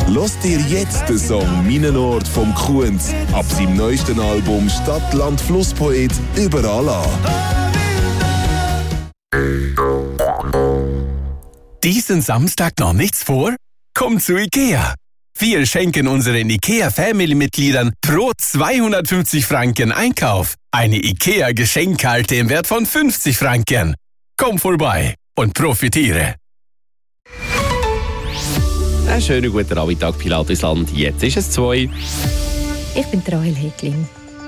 Hört dir jetzt den Song «Minenort» vom Kunz ab seinem neuesten Album «Stadt, Land, Flusspoet» überall an. Diesen Samstag noch nichts vor? Komm zu IKEA! Wir schenken unseren IKEA-Family-Mitgliedern pro 250 Franken Einkauf eine IKEA-Geschenkkarte im Wert von 50 Franken. Komm vorbei und profitiere! Einen schönen guten Nachmittag, Pilatusland. Jetzt ist es 2. Ich bin Rahel Hedling.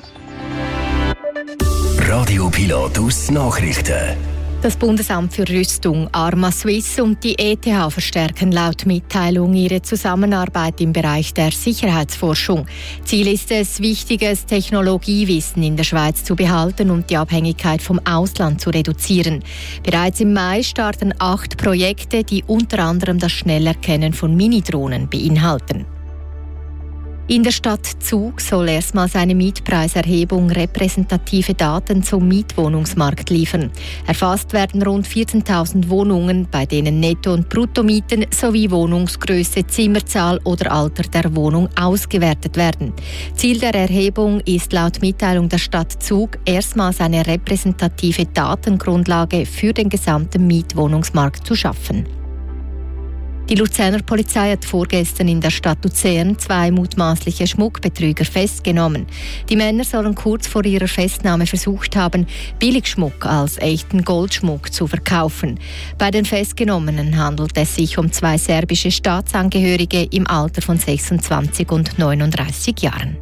Radio Pilatus Nachrichten. Das Bundesamt für Rüstung, Arma Suisse und die ETH verstärken laut Mitteilung ihre Zusammenarbeit im Bereich der Sicherheitsforschung. Ziel ist es, wichtiges Technologiewissen in der Schweiz zu behalten und die Abhängigkeit vom Ausland zu reduzieren. Bereits im Mai starten 8 Projekte, die unter anderem das Schnellerkennen von Minidrohnen beinhalten. In der Stadt Zug soll erstmals eine Mietpreiserhebung repräsentative Daten zum Mietwohnungsmarkt liefern. Erfasst werden rund 14.000 Wohnungen, bei denen Netto- und Bruttomieten sowie Wohnungsgröße, Zimmerzahl oder Alter der Wohnung ausgewertet werden. Ziel der Erhebung ist laut Mitteilung der Stadt Zug erstmals eine repräsentative Datengrundlage für den gesamten Mietwohnungsmarkt zu schaffen. Die Luzerner Polizei hat vorgestern in der Stadt Luzern 2 mutmaßliche Schmuckbetrüger festgenommen. Die Männer sollen kurz vor ihrer Festnahme versucht haben, Billigschmuck als echten Goldschmuck zu verkaufen. Bei den Festgenommenen handelt es sich um 2 serbische Staatsangehörige im Alter von 26 und 39 Jahren.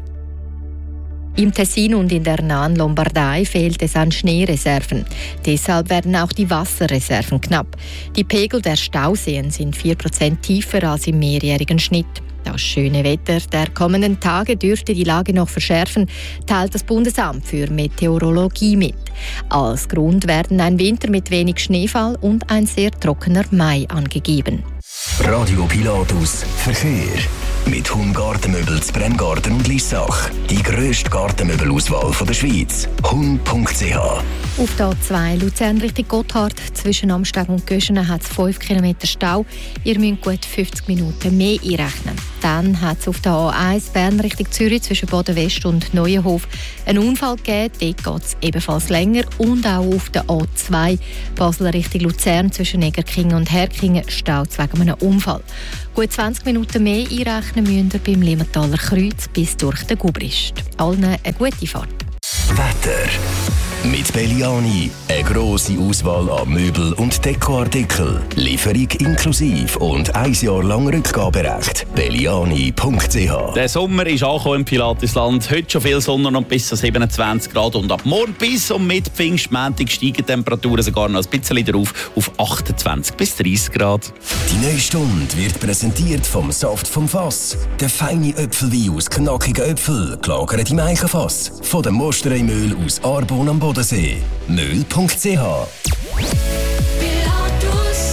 Im Tessin und in der nahen Lombardei fehlt es an Schneereserven. Deshalb werden auch die Wasserreserven knapp. Die Pegel der Stauseen sind 4% tiefer als im mehrjährigen Schnitt. Das schöne Wetter der kommenden Tage dürfte die Lage noch verschärfen, teilt das Bundesamt für Meteorologie mit. Als Grund werden ein Winter mit wenig Schneefall und ein sehr trockener Mai angegeben. Radio Pilatus Verkehr. Mit Hum Gartenmöbel zu Bremgarten und Lissach. Die grösste Gartenmöbelauswahl der Schweiz. hum.ch. Auf der A2 Luzern Richtung Gotthard zwischen Amsteg und Göschenen hat es 5 km Stau. Ihr müsst gut 50 Minuten mehr einrechnen. Dann hat es auf der A1 Bern Richtung Zürich zwischen Boden-West und Neuenhof einen Unfall gegeben. Dort geht es ebenfalls länger. Und auch auf der A2 Basel Richtung Luzern zwischen Egerkingen und Herkingen staut es wegen einem Unfall. Gut 20 Minuten mehr einrechnen müsst ihr beim Limmertaler Kreuz bis durch den Gubrist. Allen eine gute Fahrt. Wetter. Mit Belliani. Eine grosse Auswahl an Möbel- und Dekoartikel. Lieferung inklusive und 1 Jahr lang Rückgaberecht. Belliani.ch. Der Sommer ist angekommen im Pilatusland. Heute schon viel Sonne und bis zu 27 Grad. Und ab morgen bis und mit Pfingstmontag steigen die Temperaturen sogar noch ein bisschen drauf auf 28 bis 30 Grad. Die neue Stunde wird präsentiert vom Saft vom Fass. Der feine Äpfelwein aus knackigen Äpfeln, gelagert im Eichenfass. Von dem Mosterei-Mehl aus Arbon am Bodensee. Mühl.ch.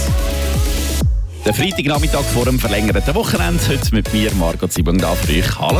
Der Freitagnachmittag vor dem verlängerten Wochenende. Heute mit mir, Margot Zibung, da für euch. Hallo.